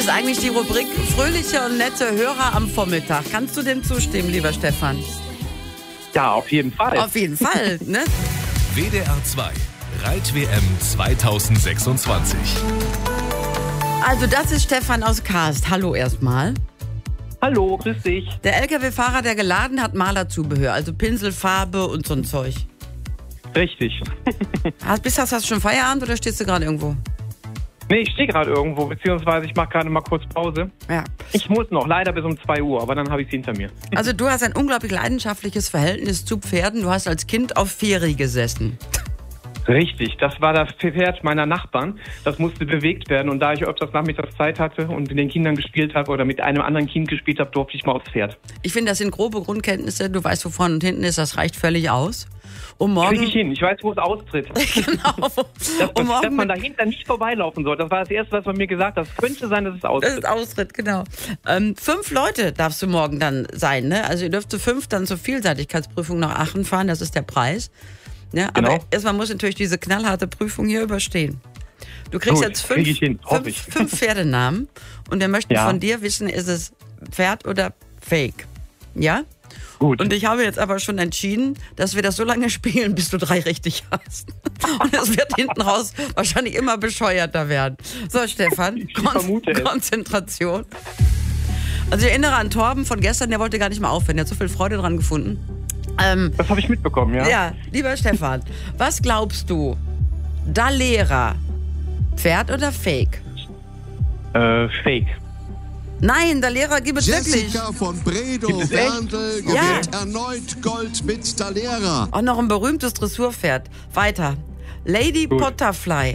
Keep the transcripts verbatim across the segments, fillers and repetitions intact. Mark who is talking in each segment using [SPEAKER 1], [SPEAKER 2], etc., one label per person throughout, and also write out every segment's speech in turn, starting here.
[SPEAKER 1] ist eigentlich die Rubrik fröhliche und nette Hörer am Vormittag. Kannst du dem zustimmen, lieber Stefan?
[SPEAKER 2] Ja, auf jeden Fall.
[SPEAKER 1] Auf jeden Fall, ne?
[SPEAKER 3] W D R zwei Reit-W M zweitausendsechsundzwanzig.
[SPEAKER 1] Also das ist Stefan aus Karst. Hallo erstmal.
[SPEAKER 2] Hallo, grüß dich.
[SPEAKER 1] Der L K W-Fahrer, der geladen hat Malerzubehör, also Pinsel, Farbe und so ein Zeug.
[SPEAKER 2] Richtig.
[SPEAKER 1] Hast, bist, hast, hast du schon Feierabend oder stehst du gerade irgendwo?
[SPEAKER 2] Nee, ich stehe gerade irgendwo, beziehungsweise ich mache gerade mal kurz Pause.
[SPEAKER 1] Ja.
[SPEAKER 2] Ich muss noch, leider bis um zwei Uhr, aber dann habe ich es hinter mir.
[SPEAKER 1] Also du hast ein unglaublich leidenschaftliches Verhältnis zu Pferden. Du hast als Kind auf Feri gesessen.
[SPEAKER 2] Richtig, das war das Pferd meiner Nachbarn. Das musste bewegt werden und da ich öfters nachmittags Zeit hatte und mit den Kindern gespielt habe oder mit einem anderen Kind gespielt habe, durfte ich mal aufs Pferd.
[SPEAKER 1] Ich finde, das sind grobe Grundkenntnisse. Du weißt, wo vorne und hinten ist, das reicht völlig aus. Um morgen...
[SPEAKER 2] Krieg ich hin, ich weiß, wo es austritt.
[SPEAKER 1] Genau.
[SPEAKER 2] Dass,
[SPEAKER 1] um
[SPEAKER 2] dass, dass man dahinter nicht vorbeilaufen soll. Das war das Erste, was man mir gesagt hat. Das könnte sein, dass es austritt.
[SPEAKER 1] Das ist Austritt, genau. Ähm, fünf Leute darfst du morgen dann sein, ne? Also ihr dürft zu fünf dann zur Vielseitigkeitsprüfung nach Aachen fahren, das ist der Preis. Ja,
[SPEAKER 2] genau.
[SPEAKER 1] Aber erstmal muss natürlich diese knallharte Prüfung hier überstehen. Du kriegst
[SPEAKER 2] Gut,
[SPEAKER 1] jetzt fünf,
[SPEAKER 2] krieg ich hin, hoffe
[SPEAKER 1] fünf,
[SPEAKER 2] ich.
[SPEAKER 1] fünf Pferdenamen und wir möchten
[SPEAKER 2] Ja.
[SPEAKER 1] von dir wissen, ist es Pferd oder Fake? Ja?
[SPEAKER 2] Gut.
[SPEAKER 1] Und ich habe jetzt aber schon entschieden, dass wir das so lange spielen, bis du drei richtig hast. Und es wird hinten raus wahrscheinlich immer bescheuerter werden. So, Stefan,
[SPEAKER 2] Ich
[SPEAKER 1] Kon
[SPEAKER 2] vermute es.
[SPEAKER 1] Konzentration. Also ich erinnere an Torben von gestern, der wollte gar nicht mehr aufhören, der hat so viel Freude dran gefunden. Ähm,
[SPEAKER 2] Das habe ich mitbekommen, ja?
[SPEAKER 1] ja, lieber Stefan, was glaubst du? Dalera, Pferd oder Fake?
[SPEAKER 2] Äh, Fake.
[SPEAKER 1] Nein, Dalera gibt es wirklich.
[SPEAKER 4] Jessica von Bredow
[SPEAKER 2] Gibt es echt?
[SPEAKER 4] Berndl
[SPEAKER 1] Ja.
[SPEAKER 4] gewinnt erneut Gold mit Dalera.
[SPEAKER 1] Auch noch ein berühmtes Dressurpferd. Weiter. Lady
[SPEAKER 2] Gut.
[SPEAKER 1] Potterfly.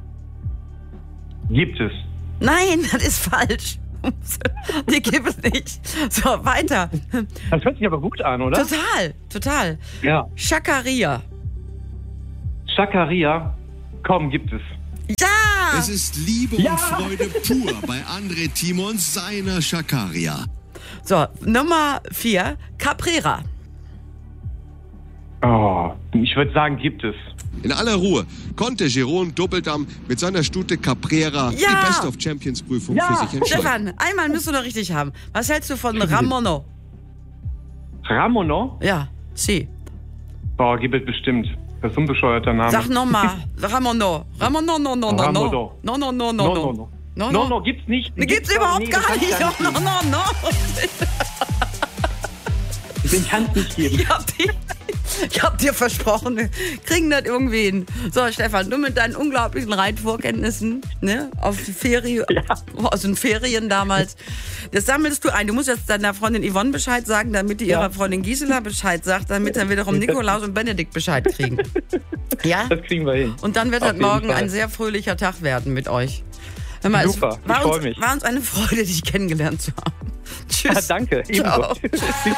[SPEAKER 2] Gibt es.
[SPEAKER 1] Nein, das ist falsch. Die gibt es nicht. So, weiter.
[SPEAKER 2] Das hört sich aber gut an, oder?
[SPEAKER 1] Total, total.
[SPEAKER 2] Ja.
[SPEAKER 1] Schakaria.
[SPEAKER 2] Schakaria. Komm, gibt es.
[SPEAKER 1] Ja!
[SPEAKER 4] Es ist Liebe
[SPEAKER 2] Ja.
[SPEAKER 4] und Freude pur bei André Timons seiner Schakaria.
[SPEAKER 1] So, Nummer vier. Caprera.
[SPEAKER 2] Oh, ich würde sagen, gibt es.
[SPEAKER 4] In aller Ruhe konnte Jeroen Doppeldamm mit seiner Stute Caprera
[SPEAKER 1] Ja.
[SPEAKER 4] die Best of Champions Prüfung
[SPEAKER 2] Ja.
[SPEAKER 4] für sich entscheiden.
[SPEAKER 1] Stefan, einmal müsst du noch richtig haben. Was hältst du von Ramono?
[SPEAKER 2] Ramono?
[SPEAKER 1] Ja, sie.
[SPEAKER 2] Boah, gibt es bestimmt. Das ist ein bescheuerter Name.
[SPEAKER 1] Sag nochmal. Ramono. Ramono, no, no, no, no.
[SPEAKER 2] Ramono.
[SPEAKER 1] No, no, no, no,
[SPEAKER 2] no, no,
[SPEAKER 1] no.
[SPEAKER 2] no.
[SPEAKER 1] No,
[SPEAKER 2] No,
[SPEAKER 1] no.
[SPEAKER 2] no, gibt's nicht.
[SPEAKER 1] Die gibt's überhaupt
[SPEAKER 2] nie,
[SPEAKER 1] gar
[SPEAKER 2] das
[SPEAKER 1] nicht.
[SPEAKER 2] kann's
[SPEAKER 1] No,
[SPEAKER 2] gar
[SPEAKER 1] no,
[SPEAKER 2] nicht
[SPEAKER 1] no, no.
[SPEAKER 2] geben. Den kann es nicht geben.
[SPEAKER 1] Ich hab, die, ich hab dir versprochen, wir kriegen das irgendwie hin. So, Stefan, du mit deinen unglaublichen Reitvorkenntnissen, ne, auf die Ferien,
[SPEAKER 2] Ja.
[SPEAKER 1] aus den Ferien damals, das sammelst du ein. Du musst jetzt deiner Freundin Yvonne Bescheid sagen, damit die
[SPEAKER 2] Ja.
[SPEAKER 1] ihrer Freundin Gisela Bescheid sagt, damit dann wiederum Nikolaus und Benedikt Bescheid kriegen. Ja?
[SPEAKER 2] Das kriegen wir hin.
[SPEAKER 1] Und dann wird
[SPEAKER 2] Auf
[SPEAKER 1] das
[SPEAKER 2] jeden
[SPEAKER 1] morgen
[SPEAKER 2] Fall.
[SPEAKER 1] ein sehr fröhlicher Tag werden mit euch. Hör mal,
[SPEAKER 2] Super,
[SPEAKER 1] es war
[SPEAKER 2] ich freu
[SPEAKER 1] uns,
[SPEAKER 2] mich.
[SPEAKER 1] war uns eine Freude, dich kennengelernt zu haben. Tschüss.
[SPEAKER 2] Ja, danke. Ebenso.
[SPEAKER 1] Ciao.
[SPEAKER 2] Tschüss.